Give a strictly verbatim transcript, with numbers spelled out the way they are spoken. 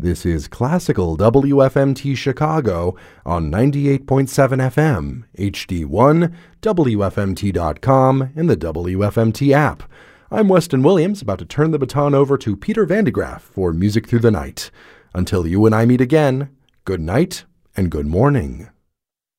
This is Classical W F M T Chicago on ninety-eight point seven F M, H D one, W F M T dot com, and the W F M T app. I'm Weston Williams, about to turn the baton over to Peter Vandegraff for Music Through the Night. Until you and I meet again, good night and good morning.